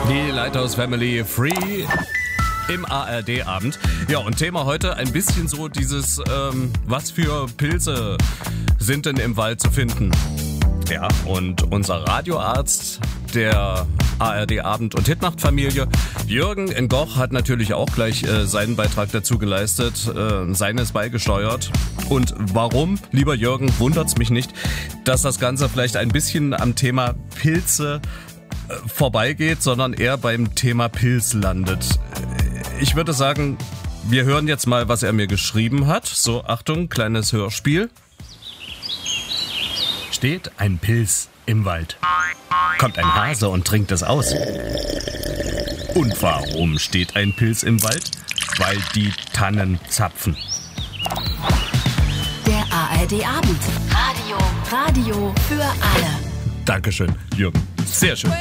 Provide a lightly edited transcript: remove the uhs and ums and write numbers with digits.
Die Lighthouse Family Free im ARD-Abend. Ja, und Thema heute ein bisschen so dieses, was für Pilze sind denn im Wald zu finden? Ja, und unser Radioarzt der ARD-Abend- und Hitnacht-Familie, Jürgen in Goch, hat natürlich auch gleich seinen Beitrag dazu geleistet, seines beigesteuert. Und warum, lieber Jürgen, wundert's mich nicht, dass das Ganze vielleicht ein bisschen am Thema Pilze vorbeigeht, sondern eher beim Thema Pilz landet. Ich würde sagen, wir hören jetzt mal, was er mir geschrieben hat. So, Achtung, kleines Hörspiel. Steht ein Pilz im Wald. Kommt ein Hase und trinkt es aus. Und warum steht ein Pilz im Wald? Weil die Tannen zapfen. Der ARD-Abend. Radio für alle. Dankeschön, Jürgen. Sehr schön.